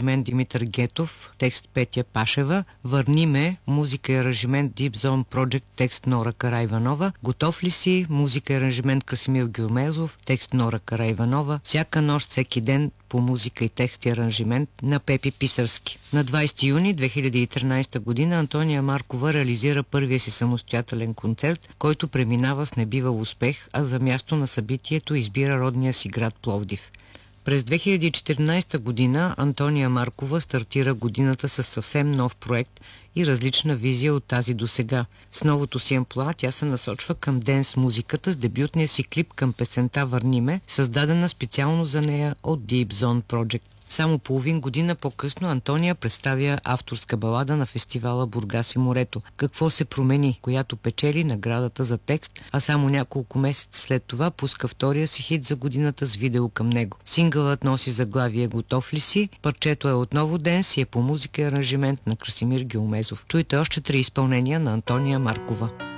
аранжимент Димитър Гетов, текст Петя Пашева. Върни ме, музика и аранжимент Deep Zone Project, текст Нора Караиванова. Готов ли си, музика и аранжимент Красимир Гюрмезов, текст Нора Караиванова. Всяка нощ, всеки ден, по музика и текст и аранжимент на Пепи Писарски. На 20 юни 2013 година Антония Маркова реализира първия си самостоятелен концерт, който преминава с небивал успех, а за място на събитието избира родния си град Пловдив. През 2014 година Антония Маркова стартира годината със съвсем нов проект и различна визия от тази досега. С новото си амплоа тя се насочва към денс музиката с дебютния си клип към песента "Върни ме", създадена специално за нея от Deep Zone Project. Само половин година по-късно Антония представя авторска балада на фестивала Бургас и морето. "Какво се промени", която печели наградата за текст, а само няколко месеца след това пуска втория си хит за годината с видео към него. Сингълът носи заглавие "Готов ли си?". Парчето е отново денс и е по музика и аранжимент на Красимир Гюлмезов. Чуйте още 3 изпълнения на Антония Маркова.